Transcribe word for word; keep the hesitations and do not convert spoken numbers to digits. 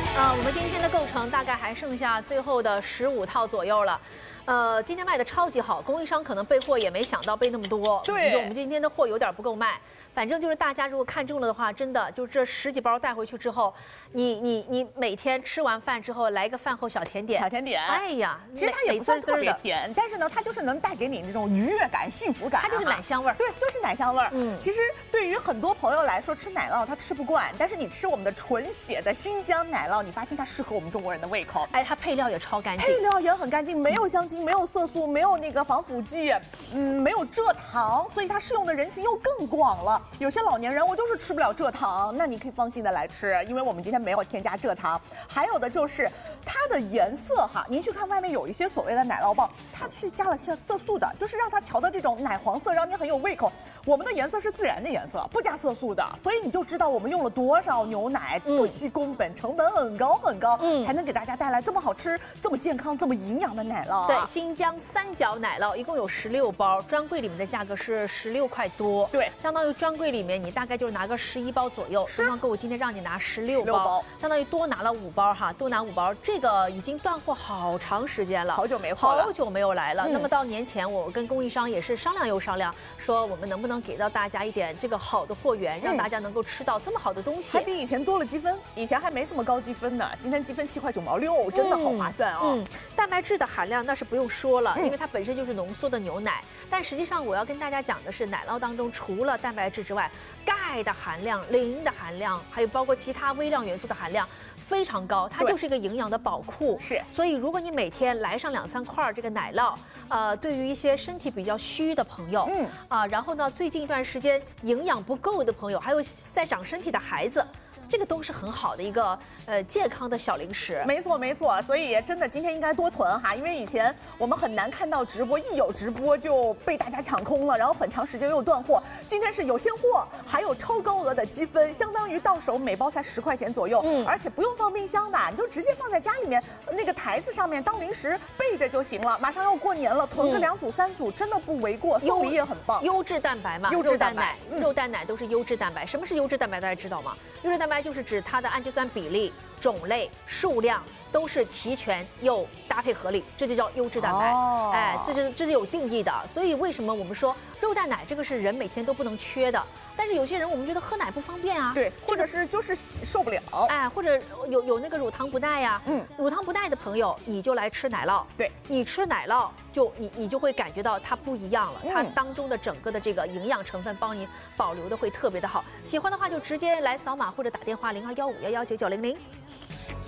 呃，我们今天的构成大概还剩下最后的十五套左右了。呃，今天卖的超级好，供应商可能备货也没想到备那么多， 对， 我们今天的货有点不够卖。反正就是大家如果看中了的话，真的就这十几包带回去之后，你你你每天吃完饭之后来一个饭后小甜点， 小甜点， 哎呀， 其实它也不算特别甜，但是呢，它就是能带给你那种愉悦感、幸福感， 它就是奶香味儿， 对，就是奶香味儿。 嗯， 其实对于很多朋友来说，吃奶酪他吃不惯，但是你吃我们的纯血的新疆奶酪，你发现它适合我们中国人的胃口。 哎，它配料也超干净， 配料也很干净，没有香精，没有色素，没有那个防腐剂，嗯，没有蔗糖，所以它适用的人群又更广了。有些老年人。我就是吃不了蔗糖，那你可以放心的来吃，因为我们今天没有添加蔗糖。还有的就是它的颜色哈，您去看外面有一些所谓的奶酪棒，它是加了些色素的，就是让它调的这种奶黄色，让你很有胃口。我们的颜色是自然的颜色，不加色素的，所以你就知道我们用了多少牛奶，不惜工本，成本很高很高，嗯，才能给大家带来这么好吃、这么健康、这么营养的奶酪。 对，新疆三角奶酪一共有十六包，专柜里面的价格是十六块多， 对， 相当于专柜里面你大概就是拿个十一包左右，东方购物今天让你拿十六包， 包相当于多拿了五包哈，多拿五包。这个已经断货好长时间了， 好久没货了， 好久没有来了。 嗯、 那么到年前，我跟供应商也是商量又商量，说我们能不能给到大家一点这个好的货源，让大家能够吃到这么好的东西， 还比以前多了积分，以前还没这么高积分呢。今天积分七块九毛六，真的好划算哦。 嗯，蛋白质的含量那是不用说了，因为它本身就是浓缩的牛奶。但实际上我要跟大家讲的是，奶酪当中除了蛋白质之外，钙的含量、磷的含量，还有包括其他微量元素的含量非常高，它就是一个营养的宝库。 是， 所以如果你每天来上两三块这个奶酪，呃，对于一些身体比较虚的朋友，嗯啊、呃，然后呢，最近一段时间营养不够的朋友，还有在长身体的孩子。这个都是很好的一个呃健康的小零食， 没错没错，所以真的今天应该多囤哈，因为以前我们很难看到直播，一有直播就被大家抢空了，然后很长时间又断货。今天是有现货，还有超高额的积分，相当于到手每包才十块钱左右，嗯，而且不用放冰箱的，你就直接放在家里面那个台子上面当零食备着就行了。马上要过年了，囤个两组三组真的不为过，送礼也很棒。 优质蛋白嘛， 优质蛋白， 肉蛋奶、嗯、肉蛋奶都是优质蛋白。什么是优质蛋白？大家知道吗？优质蛋白就是指它的氨基酸比例、种类、数量都是齐全又搭配合理，这就叫优质蛋白。哦、哎，这是这是有定义的。所以为什么我们说肉蛋奶这个是人每天都不能缺的？但是有些人我们觉得喝奶不方便啊， 对，或者是就是受不了， 哎，或者有有那个乳糖不耐呀、啊，嗯，乳糖不耐的朋友你就来吃奶酪， 对， 你吃奶酪就你你就会感觉到它不一样了，嗯、它当中的整个的这个营养成分帮你保留的会特别的好。喜欢的话就直接来扫码或者打电话零二幺五幺幺九九零零。